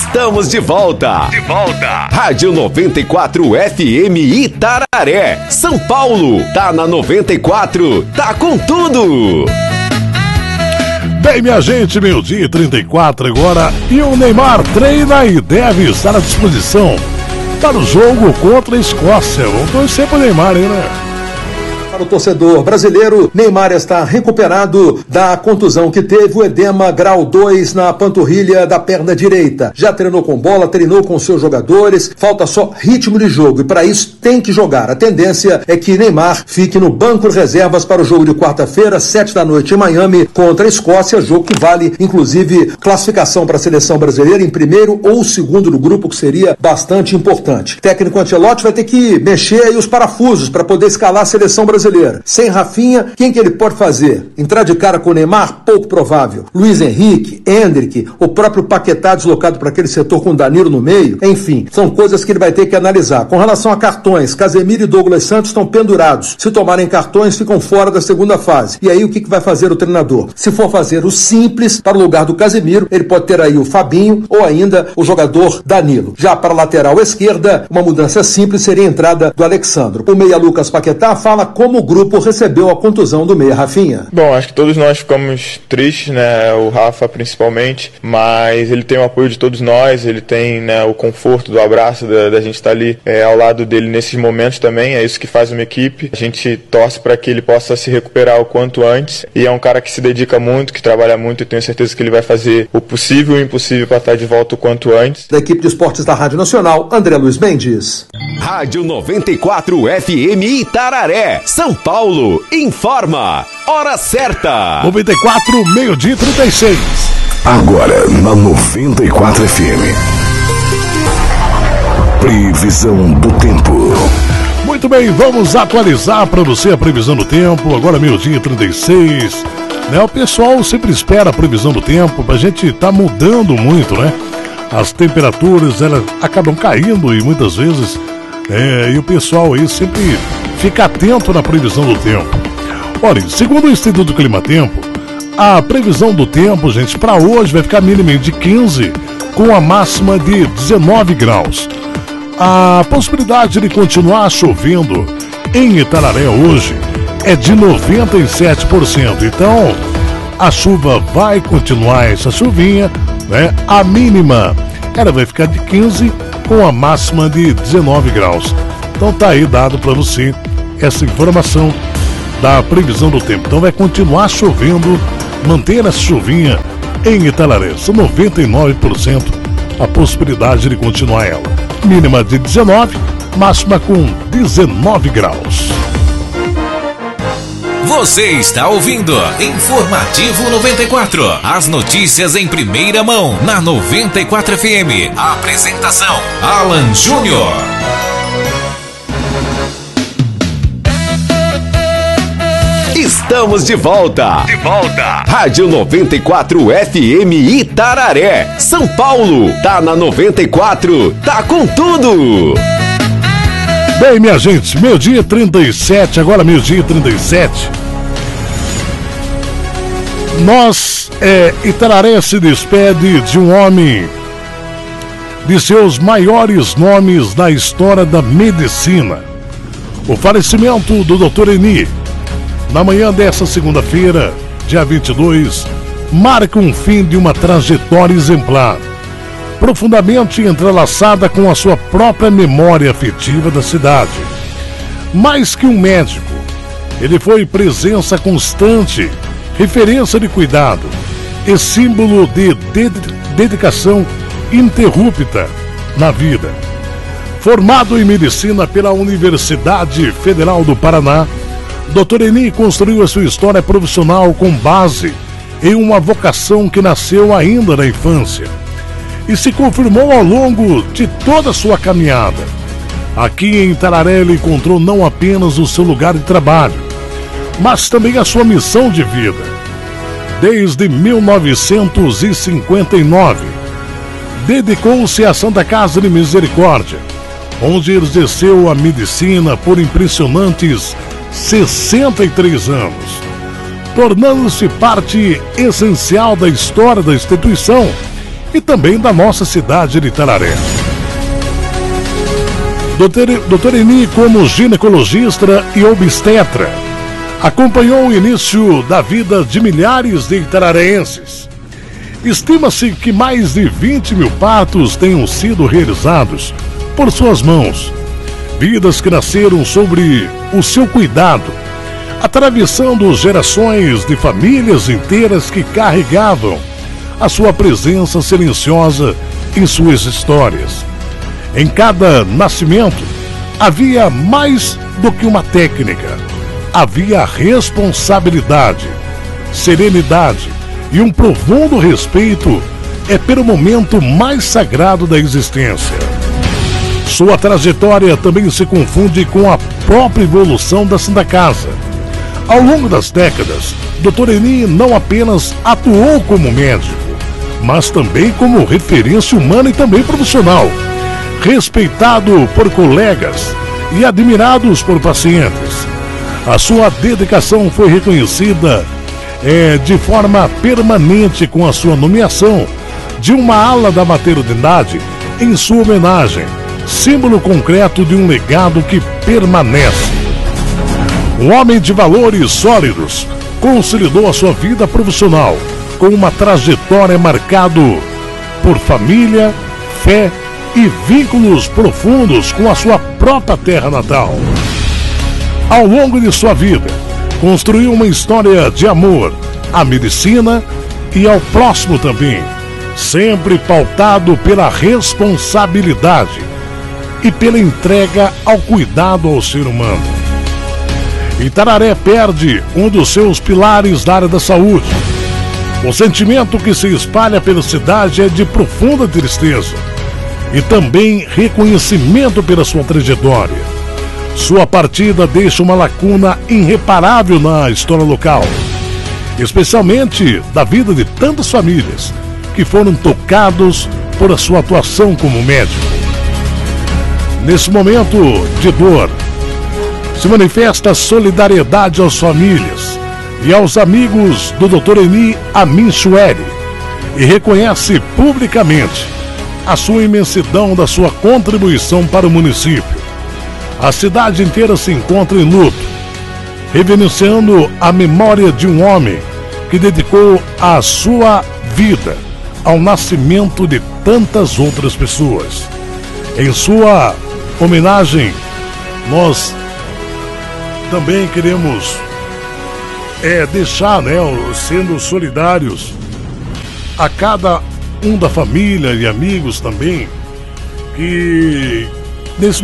Estamos de volta. Rádio 94 FM Itararé, São Paulo. Tá na 94, tá com tudo. Bem, minha gente, 12h34 agora. E o Neymar treina e deve estar à disposição para o jogo contra a Escócia. Vamos torcer pro Neymar, hein, né? Para o torcedor brasileiro, Neymar está recuperado da contusão que teve, o edema grau 2 na panturrilha da perna direita. Já treinou com bola, treinou com seus jogadores, falta só ritmo de jogo e para isso tem que jogar. A tendência é que Neymar fique no banco de reservas para o jogo de quarta-feira, 7 da noite em Miami, contra a Escócia, jogo que vale inclusive classificação para a seleção brasileira em primeiro ou segundo do grupo, que seria bastante importante. O técnico Ancelotti vai ter que mexer aí os parafusos para poder escalar a seleção brasileira. Sem Rafinha, quem que ele pode fazer? Entrar de cara com o Neymar? Pouco provável. Luiz Henrique, Endrick, o próprio Paquetá deslocado para aquele setor com o Danilo no meio. Enfim, são coisas que ele vai ter que analisar. Com relação a cartões, Casemiro e Douglas Santos estão pendurados. Se tomarem cartões, ficam fora da segunda fase. E aí o que vai fazer o treinador? Se for fazer o simples para o lugar do Casemiro, ele pode ter aí o Fabinho ou ainda o jogador Danilo. Já para a lateral esquerda, uma mudança simples seria a entrada do Alexandro. O meia Lucas Paquetá fala como o grupo recebeu a contusão do meia Rafinha. Bom, acho que todos nós ficamos tristes, né, o Rafa principalmente, mas ele tem o apoio de todos nós, ele tem, né, o conforto do abraço, da gente estar ali ao lado dele nesses momentos também, é isso que faz uma equipe. A gente torce para que ele possa se recuperar o quanto antes, e é um cara que se dedica muito, que trabalha muito, e tenho certeza que ele vai fazer o possível e o impossível para estar de volta o quanto antes. Da equipe de esportes da Rádio Nacional, André Luiz Mendes. Rádio 94 FM Itararé, São Paulo, informa, hora certa. 94, 12h36. Agora na 94 FM. Previsão do tempo. Muito bem, vamos atualizar para você a previsão do tempo. Agora 12h36. Né, o pessoal sempre espera a previsão do tempo. A gente tá mudando muito, né? As temperaturas, elas acabam caindo e muitas vezes e o pessoal aí sempre fica atento na previsão do tempo. Olha, segundo o Instituto Climatempo, a previsão do tempo, gente, para hoje vai ficar mínima de 15 com a máxima de 19 graus. A possibilidade de continuar chovendo em Itararé hoje é de 97%. Então, a chuva vai continuar, essa chuvinha, né? A mínima, ela vai ficar de 15 com a máxima de 19 graus. Então tá aí dado para você essa informação da previsão do tempo. Então vai continuar chovendo, manter essa chuvinha em Itararé. São 99% a possibilidade de continuar ela. Mínima de 19, máxima com 19 graus. Você está ouvindo Informativo 94. As notícias em primeira mão na 94 FM. Apresentação: Alan Júnior. Estamos de volta. Rádio 94 FM Itararé, São Paulo. Tá na 94, tá com tudo. Bem, minha gente, 12h37, agora 12h37. Nós, Itararé se despede de um homem de seus maiores nomes na história da medicina. O falecimento do Dr. Eni, na manhã desta segunda-feira, dia 22, marca um fim de uma trajetória exemplar, profundamente entrelaçada com a sua própria memória afetiva da cidade. Mais que um médico, ele foi presença constante, referência de cuidado e símbolo de dedicação ininterrupta na vida. Formado em medicina pela Universidade Federal do Paraná, Dr. Eni construiu a sua história profissional com base em uma vocação que nasceu ainda na infância e se confirmou ao longo de toda a sua caminhada. Aqui em Itararé ele encontrou não apenas o seu lugar de trabalho, mas também a sua missão de vida. Desde 1959, dedicou-se à Santa Casa de Misericórdia, onde exerceu a medicina por impressionantes 63 anos, tornando-se parte essencial da história da instituição e também da nossa cidade de Itararé. Doutor Eni, como ginecologista e obstetra, acompanhou o início da vida de milhares de itararenses. Estima-se que mais de 20 mil partos tenham sido realizados por suas mãos. Vidas que nasceram sobre o seu cuidado, atravessando gerações de famílias inteiras que carregavam a sua presença silenciosa em suas histórias. Em cada nascimento havia mais do que uma técnica. Havia responsabilidade, serenidade e um profundo respeito pelo momento mais sagrado da existência. Sua trajetória também se confunde com a própria evolução da Santa Casa. Ao longo das décadas, Dr. Eni não apenas atuou como médico, mas também como referência humana e também profissional, respeitado por colegas e admirados por pacientes. A sua dedicação foi reconhecida de forma permanente com a sua nomeação de uma ala da maternidade em sua homenagem, símbolo concreto de um legado que permanece. Um homem de valores sólidos, consolidou a sua vida profissional com uma trajetória marcada por família, fé e vínculos profundos com a sua própria terra natal. Ao longo de sua vida, construiu uma história de amor à medicina e ao próximo também, sempre pautado pela responsabilidade e pela entrega ao cuidado ao ser humano. Itararé perde um dos seus pilares da área da saúde. O sentimento que se espalha pela cidade é de profunda tristeza e também reconhecimento pela sua trajetória. Sua partida deixa uma lacuna irreparável na história local, especialmente da vida de tantas famílias que foram tocados por a sua atuação como médico. Nesse momento de dor, se manifesta solidariedade às famílias e aos amigos do Dr. Eni Amin Choueiri e reconhece publicamente a sua imensidão da sua contribuição para o município. A cidade inteira se encontra em luto, reverenciando a memória de um homem que dedicou a sua vida ao nascimento de tantas outras pessoas. Em sua homenagem, nós também queremos deixar, sendo solidários a cada um da família e amigos também, que nesse